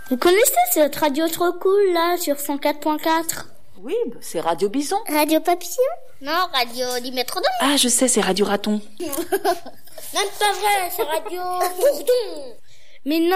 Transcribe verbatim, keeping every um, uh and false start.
Vous connaissez cette radio trop cool là sur cent quatre point quatre? Oui, c'est Radio Bison. Radio Papillon? Non, Radio du Métrodome. Ah, je sais, c'est Radio Raton. Même pas vrai, c'est Radio Bourdon. Mais non.